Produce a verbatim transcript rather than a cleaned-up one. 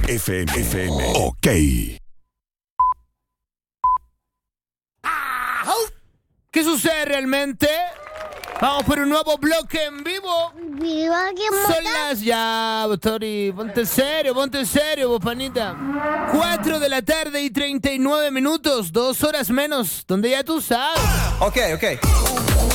F M. F M. Ok. ¿Qué sucede realmente? Vamos por un nuevo bloque en vivo. Viva que Son las ya, Tori, ponte en serio, ponte en serio, vos, panita. Cuatro de la tarde y treinta y nueve minutos, dos horas menos, donde ya tú sabes. Ok, ok.